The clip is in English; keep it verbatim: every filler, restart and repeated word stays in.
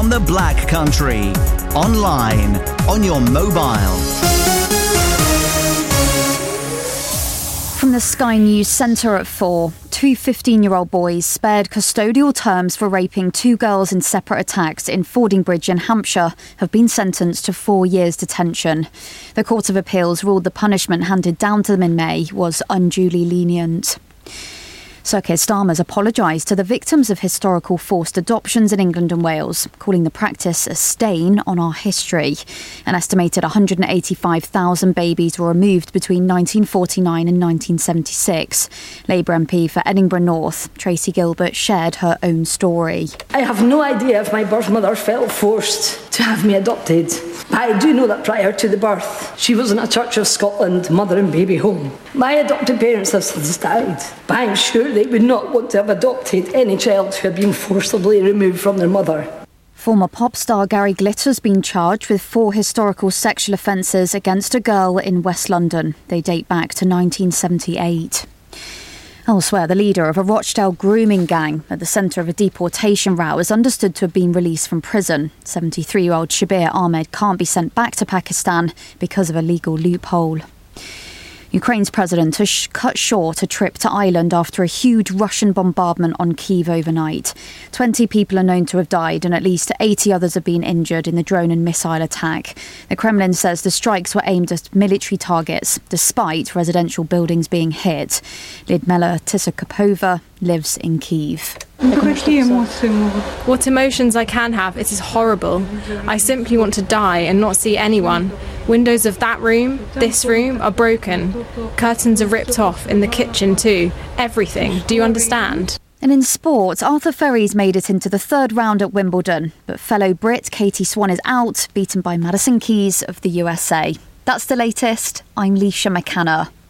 from the Black Country. Online, on your mobile. From the Sky News Centre at four, two fifteen-year-old boys spared custodial terms for raping two girls in separate attacks in Fordingbridge in Hampshire have been sentenced to four years detention. The Court of Appeals ruled the punishment handed down to them in May was unduly lenient. Sir Keir Starmer's apologised to the victims of historical forced adoptions in England and Wales, calling the practice a stain on our history. An estimated one hundred eighty-five thousand babies were removed between nineteen forty-nine and nineteen seventy-six. Labour M P for Edinburgh North, Tracy Gilbert, shared her own story. I have no idea if my birth mother felt forced to have me adopted. But I do know that prior to the birth, she was in a Church of Scotland mother and baby home. My adopted parents have since died, but I'm sure they would not want to have adopted any child who had been forcibly removed from their mother. Former pop star Gary Glitter's been charged with four historical sexual offences against a girl in West London. They date back to nineteen seventy-eight. Elsewhere, the leader of a Rochdale grooming gang at the centre of a deportation row is understood to have been released from prison. seventy-three-year-old Shabir Ahmed can't be sent back to Pakistan because of a legal loophole. Ukraine's president has sh- cut short a trip to Ireland after a huge Russian bombardment on Kyiv overnight. twenty people are known to have died and at least eighty others have been injured in the drone and missile attack. The Kremlin says the strikes were aimed at military targets, despite residential buildings being hit. Lidmila Tisokopova lives in Kyiv. What emotions I can have, it is horrible. I simply want to die and not see anyone. Windows of that room, this room, are broken. Curtains are ripped off, in the kitchen too. Everything. Do you understand? And in sport, Arthur Ferry's made it into the third round at Wimbledon, but fellow Brit Katie Swan is out, beaten by Madison Keys of the U S A. That's the latest. I'm Leisha McKenna.